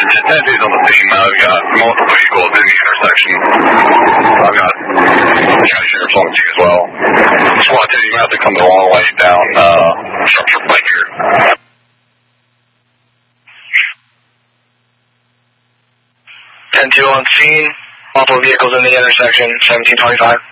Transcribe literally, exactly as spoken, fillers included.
ten T's on the scene. Uh, we've got multiple vehicles in the intersection. I've got county sheriff's on the scene as well. SWAT team out there coming a long way down uh, Structure Pike here. ten two on scene. Multiple vehicles in the intersection, seventeen twenty-five.